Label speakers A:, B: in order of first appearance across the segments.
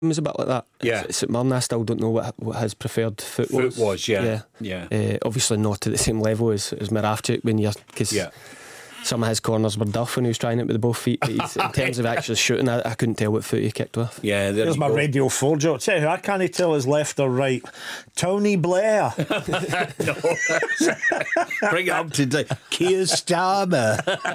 A: was a bit like that.
B: Yeah.
A: St Mirren, I still don't know what his preferred foot was.
B: Foot was, yeah.
A: Obviously not at the same level as Moravchik because some of his corners were duff when he was trying it with both feet. But in terms of actually shooting, I couldn't tell what foot he kicked with.
B: Yeah,
C: there's my Radio 4 joke. Tell you who I can't tell is left or right. Tony Blair.
B: No. Bring it up to Keir Starmer.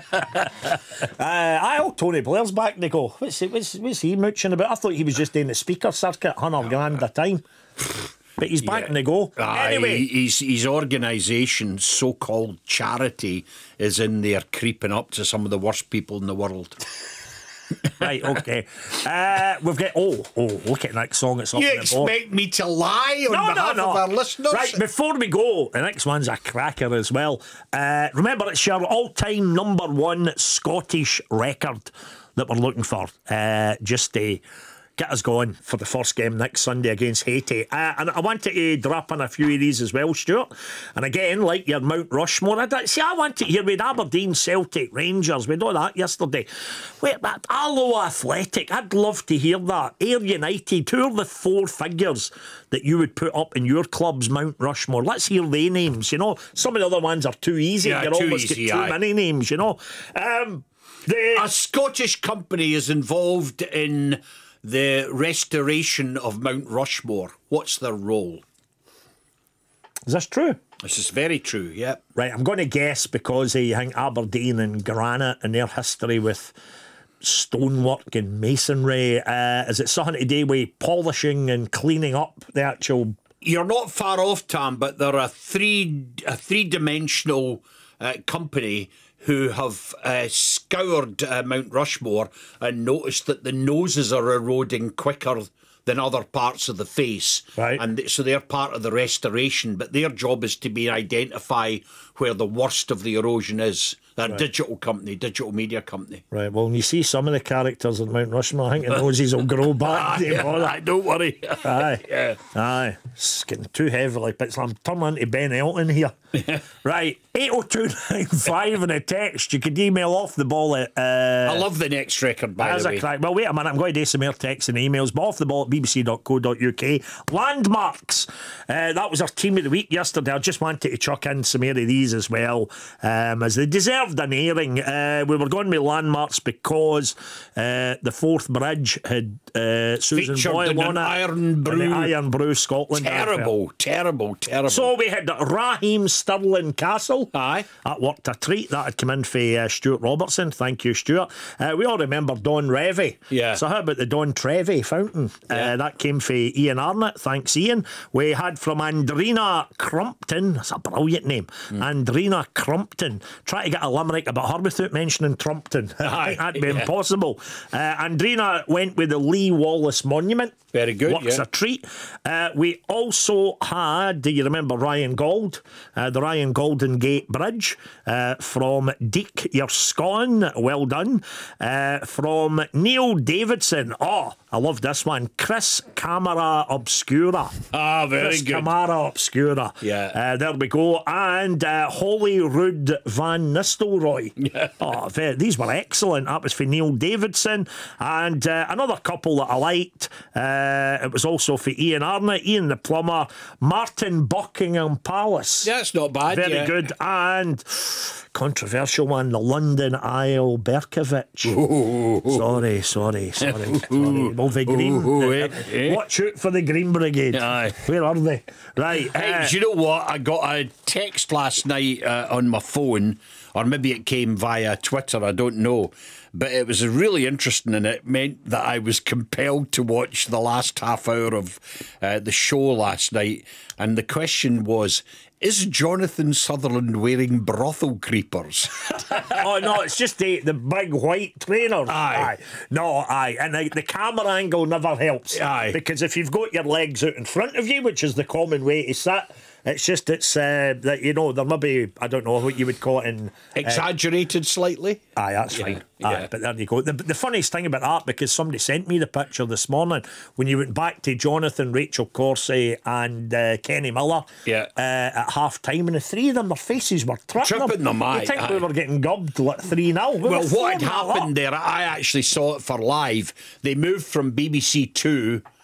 C: Tony Blair's back, Nico. What's he mooching about? I thought he was just doing the speaker circuit, 100 grand a time. But he's back in the go. Anyway,
B: his organisation, so-called charity, is in there creeping up to some of the worst people in the world.
C: Right, okay. We've got look at the next song. It's up
B: you
C: on the board.
B: expect me to lie on behalf of our listeners?
C: Right, before we go, the next one's a cracker as well. Remember, it's your all-time number one Scottish record that we're looking for. Just to get us going for the first game next Sunday against Haiti. And I wanted to drop in a few of these as well, Stuart. And again, like your Mount Rushmore, I want to hear with Aberdeen, Celtic, Rangers. We done that yesterday. Wait, that Allo Athletic, I'd love to hear that. Ayr United, who are the four figures that you would put up in your club's Mount Rushmore? Let's hear their names, you know. Some of the other ones are too easy.
B: Yeah,
C: You're
B: too
C: almost
B: easy,
C: get too many names, you know.
B: A Scottish company is involved in the restoration of Mount Rushmore. What's their role?
C: Is this true?
B: This is very true, yeah.
C: Right, I'm going to guess because I think Aberdeen and granite and their history with stonework and masonry. Is it something to do with polishing and cleaning up the actual...
B: You're not far off, Tam, but they're a three-dimensional company who have scoured Mount Rushmore and noticed that the noses are eroding quicker than other parts of the face.
C: Right.
B: And so they're part of the restoration, but their job is to identify where the worst of the erosion is. That digital media company.
C: Right, well, when you see some of the characters in Mount Rushmore, I think the noses will grow back.
B: Don't worry.
C: Aye. It's getting too heavily, but I'm turning into Ben Elton here. Right, 80295 in a text. You could email off the ball at...
B: I love the next record, by the way.
C: Well, wait a minute, I'm going to do some more texts and emails, but off the ball at bbc.co.uk. Landmarks. That was our team of the week yesterday. I just wanted to chuck in some more of these as well, as they deserved an airing. We were going with landmarks because the Forth Bridge had Susan
B: featured
C: Boyle
B: in
C: on it.
B: Iron Brew.
C: Iron Brew Scotland.
B: Terrible.
C: So we had Raheem Stirling Castle.
B: Aye.
C: That worked a treat. That had come in for Stuart Robertson. Thank you, Stuart. We all remember Don Revy.
B: Yeah.
C: So how about the Don Trevi fountain? That came for Ian Arnott. Thanks, Ian. We had from Andrina Crumpton. That's a brilliant name. Andrina Crumpton. Try to get a limerick about her without mentioning Trumpton. I think that'd be impossible. Andrina went with the Lee Wallace Monument.
B: Very good.
C: Works a treat. We also had, do you remember Ryan Gold? The Ryan Golden Gate Bridge from Deek, your Scone. Well done. From Neil Davidson. Oh, I love this one. Chris Camera Obscura.
B: Very
C: Chris
B: good.
C: Camera Obscura.
B: Yeah.
C: There we go. And Holyrood Van Nistelrooy. These were excellent. That was for Neil Davidson. And another couple that I liked. It was also for Ian Arnott, Ian the Plumber, Martin Buckingham Palace.
B: That's not bad.
C: Very good. And controversial one, the London Isle Berkovich. Sorry. Well, the Green. Watch out for the Green Brigade.
B: Aye.
C: Where are they? Right.
B: Hey, do you know what? I got a text last night on my phone, or maybe it came via Twitter, I don't know. But it was really interesting, and it meant that I was compelled to watch the last half hour of the show last night. And the question was, is Jonathan Sutherland wearing brothel creepers?
C: Oh, no, it's just the big white trainers.
B: Aye.
C: And the camera angle never helps.
B: Aye.
C: Because if you've got your legs out in front of you, which is the common way to sit, it's that, you know, there may be, I don't know what you would call it in...
B: Exaggerated slightly?
C: Aye, that's fine.
B: Yeah.
C: Aye, but there you go. The funniest thing about that, because somebody sent me the picture this morning, when you went back to Jonathan, Rachel Corsie and Kenny Miller at half time, and the three of them, their faces were tripping them.
B: Aye.
C: You think we were getting gubbed like 3-0?
B: Well, what had happened there, I actually saw it for live. They moved from BBC 2